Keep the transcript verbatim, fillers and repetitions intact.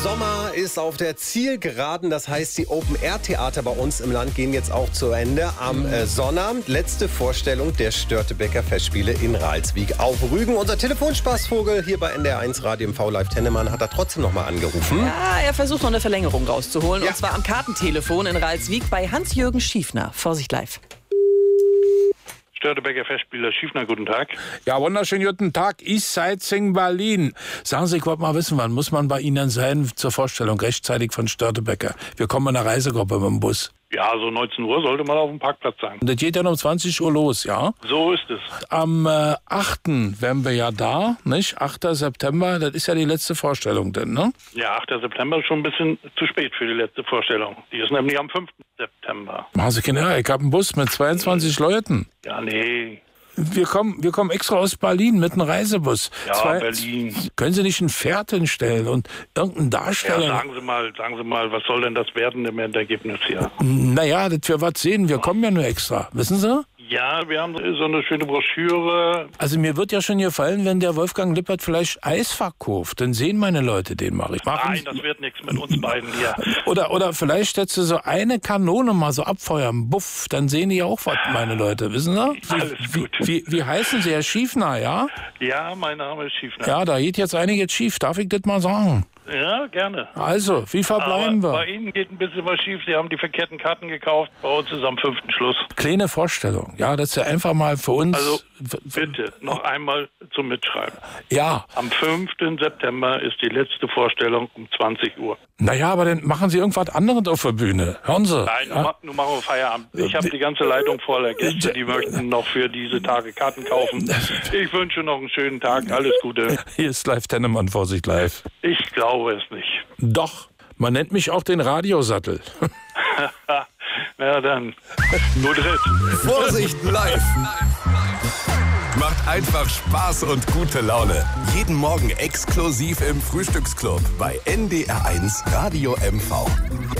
Sommer ist auf der Zielgeraden, das heißt, die Open-Air-Theater bei uns im Land gehen jetzt auch zu Ende. Am äh, Sonnabend letzte Vorstellung der Störtebeker Festspiele in Ralswiek auf Rügen. Unser Telefonspaßvogel hier bei N D R eins Radio M V Live Tennemann hat da trotzdem noch mal angerufen. Ja, er versucht noch eine Verlängerung rauszuholen. Ja. Und zwar am Kartentelefon in Ralswiek bei Hans-Jürgen Schiefner. Vorsicht live. Störtebeker Festspiele Schiefner, guten Tag. Ja, wunderschönen guten Tag. Ich seid in Berlin. Sagen Sie, ich wollte mal wissen, wann muss man bei Ihnen sein zur Vorstellung rechtzeitig von Störtebeker? Wir kommen in einer Reisegruppe mit dem Bus. Ja, so neunzehn Uhr sollte man auf dem Parkplatz sein. Und das geht dann um zwanzig Uhr los, ja? So ist es. Am äh, achten wären wir ja da, nicht? achter September, das ist ja die letzte Vorstellung denn, ne? Ja, achter September ist schon ein bisschen zu spät für die letzte Vorstellung. Die ist nämlich am fünften September. Machen Sie keine, ich habe einen Bus mit zweiundzwanzig Leuten. Ja, nee. Wir kommen, wir kommen extra aus Berlin mit einem Reisebus. Ja, Zwei, Berlin. Können Sie nicht ein Pferd hinstellen und irgendeinen Ja, Darsteller? sagen Sie mal, sagen Sie mal, was soll denn das werden im Endergebnis hier? Naja, das wir was sehen, wir kommen ja nur extra, wissen Sie? Ja, wir haben so eine schöne Broschüre. Also mir wird ja schon gefallen, wenn der Wolfgang Lippert vielleicht Eis verkauft, dann sehen meine Leute den mal. Ich mach Nein, das wird nichts mit uns beiden hier. Oder, oder vielleicht hättest du so eine Kanone mal so abfeuern, buff, dann sehen die auch was, meine Leute, wissen Sie? Alles Wie, gut. wie, wie heißen Sie, Herr Schiefner, ja? Ja, mein Name ist Schiefner. Ja, da geht jetzt einiges schief, darf ich das mal sagen? Ja, gerne. Also, wie verbleiben Aber wir? bei Ihnen geht ein bisschen was schief. Sie haben die verkehrten Karten gekauft. Bei uns ist am fünften Schluss. Kleine Vorstellung, ja, das ist ja einfach mal für uns... Also, bitte, noch einmal zum Mitschreiben. Ja, Am fünften September ist die letzte Vorstellung um zwanzig Uhr. naja, aber dann machen Sie irgendwas anderes auf der Bühne, hören Sie? Nein, ja? nun ma- nun machen wir Feierabend. Ich habe die ganze Leitung voller Gäste, die möchten noch für diese Tage Karten kaufen. Ich wünsche noch einen schönen Tag. Alles Gute. Hier ist Live Tennemann, Vorsicht live. Ich glaube es nicht. Doch, man nennt mich auch den Radiosattel. Na dann, nur dritt. Vorsicht live! Macht einfach Spaß und gute Laune. Jeden Morgen exklusiv im Frühstücksclub bei N D R eins Radio M V.